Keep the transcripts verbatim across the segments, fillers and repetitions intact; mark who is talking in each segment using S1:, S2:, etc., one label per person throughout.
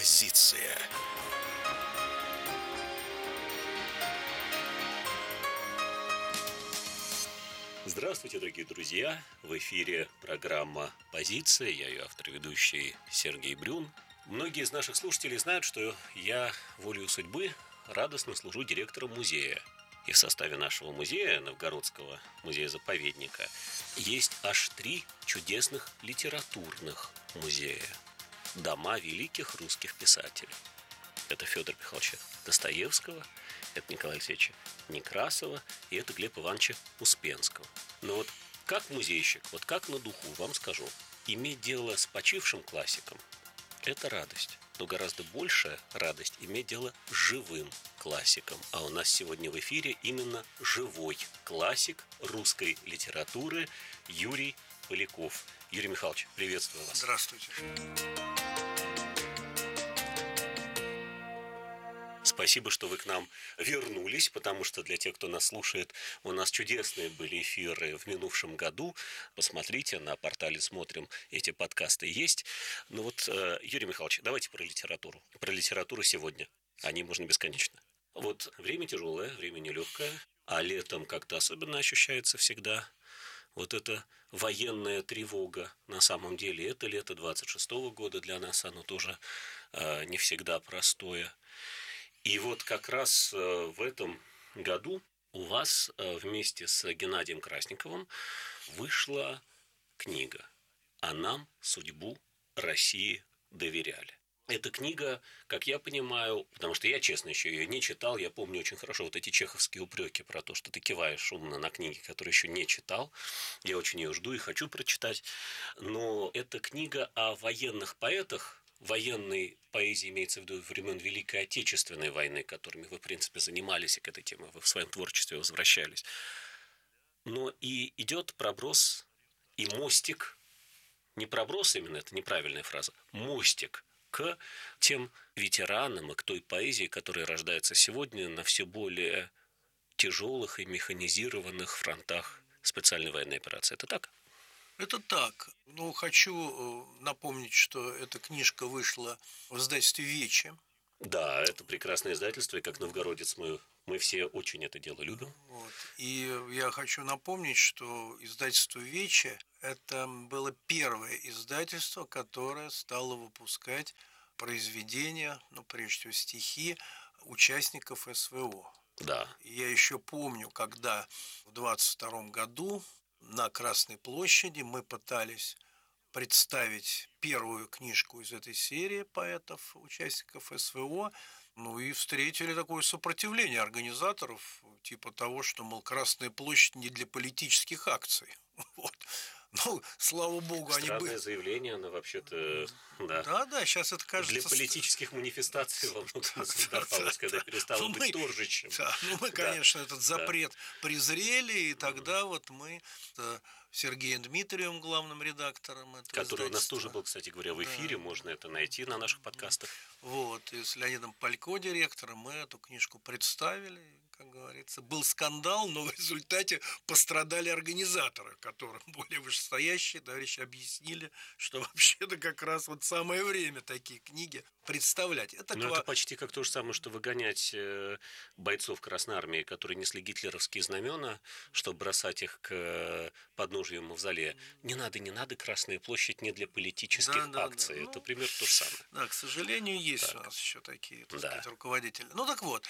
S1: Позиция. Здравствуйте, дорогие друзья! В эфире программа «Позиция». Я ее автор и ведущий Сергей Брюн. Многие из наших слушателей знают, что я волею судьбы радостно служу директором музея. И в составе нашего музея, Новгородского музея-заповедника, есть аж три чудесных литературных музея. Дома великих русских писателей. Это Федора Михайловича Достоевского, это Николая Алексеевича Некрасова и это Глеба Ивановича Успенского. Но вот как музейщик, вот как на духу вам скажу, иметь дело с почившим классиком – это радость. Но гораздо большая радость иметь дело с живым классиком. А у нас сегодня в эфире именно живой классик русской литературы Юрий Поляков. Юрий Михайлович, приветствую вас.
S2: Здравствуйте.
S1: Спасибо, что вы к нам вернулись, потому что для тех, кто нас слушает, у нас чудесные были эфиры в минувшем году. Посмотрите, на портале «Смотрим», эти подкасты есть. Ну вот, Юрий Михайлович, давайте про литературу. Про литературу сегодня. О ней можно бесконечно. Вот время тяжелое, время нелегкое, а летом как-то особенно ощущается всегда вот эта военная тревога. На самом деле это лето двадцать шестого года для нас, оно тоже э, не всегда простое. И вот как раз в этом году у вас вместе с Геннадием Красниковым вышла книга «А нам судьбу России доверяли». Эта книга, как я понимаю, потому что я, честно, еще ее не читал, я помню очень хорошо вот эти чеховские упреки про то, что ты киваешь шумно на книги, которые еще не читал. Я очень ее жду и хочу прочитать. Но это книга о военных поэтах, военной поэзии имеется в виду времен Великой Отечественной войны, которыми вы, в принципе, занимались, и к этой теме вы в своем творчестве возвращались. Но и идет проброс и мостик, не проброс именно, это неправильная фраза, мостик к тем ветеранам и к той поэзии, которая рождается сегодня на все более тяжелых и механизированных фронтах специальной военной операции. Это так?
S2: Это так. Ну, хочу напомнить, что эта книжка вышла в издательстве «Вече».
S1: Да, это прекрасное издательство, и как новгородец мы, мы все очень это дело любим.
S2: Вот. И я хочу напомнить, что издательство «Вече» – это было первое издательство, которое стало выпускать произведения, ну, прежде всего стихи участников СВО.
S1: Да.
S2: И я еще помню, когда в двадцать втором году на Красной площади мы пытались представить первую книжку из этой серии поэтов, участников СВО, ну и встретили такое сопротивление организаторов, типа того, что, мол, Красная площадь не для политических акций. Вот. Ну, слава богу,
S1: Странное
S2: они были...
S1: заявление, оно вообще-то... Да,
S2: да, да, сейчас это кажется...
S1: Для политических манифестаций во многом создавалось, когда перестало
S2: ну,
S1: быть торжищем.
S2: Да, ну мы, конечно, этот запрет презрели, и тогда вот мы с Сергеем Дмитриевым, главным редактором этого
S1: Который у нас
S2: издательства.
S1: тоже был, кстати говоря, в эфире,
S2: Да.
S1: можно это найти на наших подкастах.
S2: Вот, и с Леонидом Палько, директором, мы эту книжку представили, как говорится. Был скандал, но в результате пострадали организаторы, которым более вышестоящие товарищи объяснили, что вообще-то как раз вот самое время такие книги представлять. Это,
S1: Но
S2: ква...
S1: это почти как то же самое, что выгонять бойцов Красной Армии, которые несли гитлеровские знамена, чтобы бросать их к подножию мавзолея. Не надо, не надо, Красная площадь не для политических
S2: да, да,
S1: акций.
S2: да.
S1: Это
S2: Ну,
S1: примерно то же самое.
S2: Да, к сожалению, есть
S1: так.
S2: у нас еще такие, так
S1: да.
S2: сказать, руководители. Ну так вот,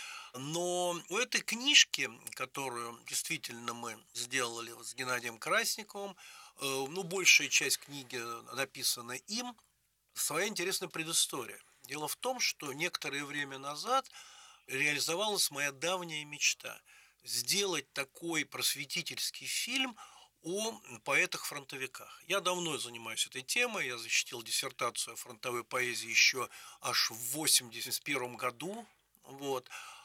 S2: но у этой книжки, которую действительно мы сделали вот с Геннадием Красниковым, э, ну, большая часть книги написана им, своя интересная предыстория. Дело в том, что некоторое время назад реализовалась моя давняя мечта – сделать такой просветительский фильм о поэтах-фронтовиках. Я давно занимаюсь этой темой, я защитил диссертацию о фронтовой поэзии еще аж в восемьдесят первом году. Вот.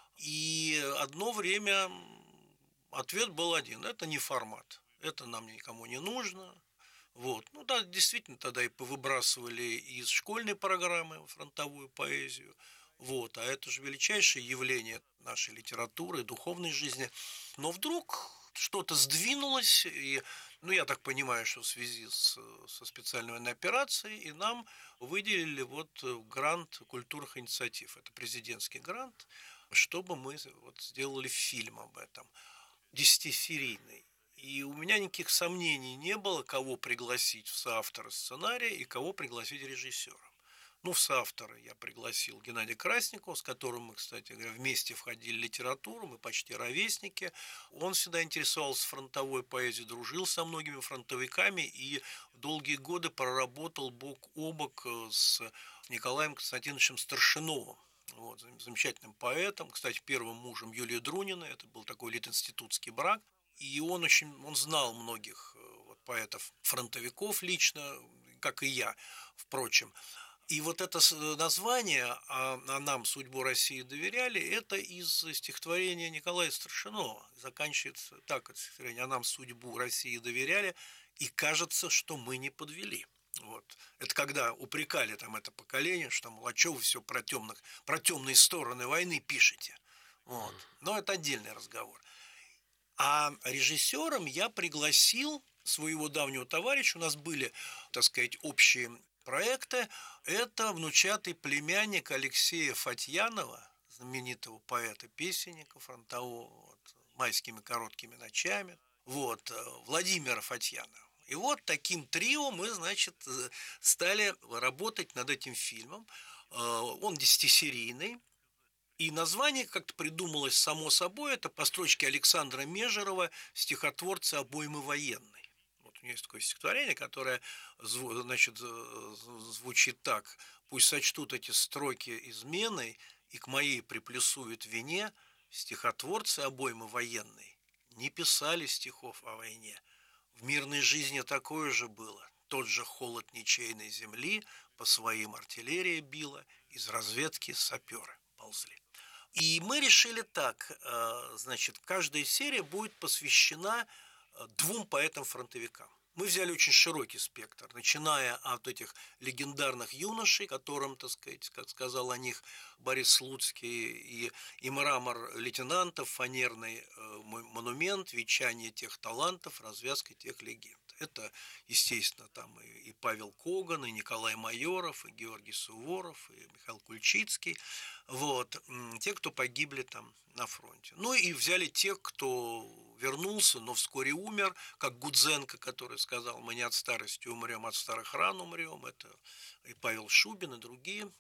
S2: И одно время ответ был один – это не формат, это нам никому не нужно. Вот. Ну да, действительно, тогда и повыбрасывали из школьной программы фронтовую поэзию. Вот. А это же величайшее явление нашей литературы, духовной жизни. Но вдруг что-то сдвинулось, и Ну, я так понимаю, что в связи с, со специальной военной операцией, и нам выделили вот грант культурных инициатив. Это президентский грант, чтобы мы вот сделали фильм об этом, десятисерийный. И у меня никаких сомнений не было, кого пригласить в соавторы сценария и кого пригласить режиссером. Ну, в соавторы я пригласил Геннадия Красникова, с которым мы, кстати говоря, вместе входили в литературу, мы почти ровесники. Он всегда интересовался фронтовой поэзией, дружил со многими фронтовиками и долгие годы проработал бок о бок с Николаем Константиновичем Старшиновым. Вот, замечательным поэтом, кстати, первым мужем Юлии Друниной, это был такой литинститутский брак. И он очень, он знал многих вот, поэтов-фронтовиков лично, как и я, впрочем. И вот это название «А нам судьбу России доверяли» это из стихотворения Николая Старшинова. Заканчивается так, это стихотворение «А нам судьбу России доверяли, и кажется, что мы не подвели». Вот. Это когда упрекали там это поколение, что, мол, а что вы все про, темных, про темные стороны войны пишете. Вот. Но это отдельный разговор. А режиссером я пригласил своего давнего товарища. У нас были, так сказать, общие проекты. Это внучатый племянник Алексея Фатьянова, знаменитого поэта-песенника фронтового, вот, «Майскими короткими ночами». Вот, Владимира Фатьянова. И вот таким трио мы, значит, стали работать над этим фильмом. Он десятисерийный. И название как-то придумалось само собой. Это по строчке Александра Межерова, стихотворца «Обоймы военной». Вот у него есть такое стихотворение, которое, значит, звучит так: «Пусть сочтут эти строки изменой и к моей приплюсуют вине, стихотворцы обоймы военной не писали стихов о войне. В мирной жизни такое же было. Тот же холод ничейной земли по своим артиллерия била, из разведки саперы ползли». И мы решили так, значит, каждая серия будет посвящена двум поэтам-фронтовикам. Мы взяли очень широкий спектр, начиная от этих легендарных юношей, которым, так сказать, как сказал о них Борис Слуцкий, и, и мрамор лейтенантов, фанерный монумент, венчание тех талантов, развязка тех легенд. Это, естественно, там и, и Павел Коган, и Николай Майоров, и Георгий Суворов, и Михаил Кульчицкий. Вот, те, кто погибли там на фронте. Ну и взяли тех, кто вернулся, но вскоре умер, как Гудзенко, который сказал: мы не от старости умрем, от старых ран умрем. Это и Павел Шубин, и другие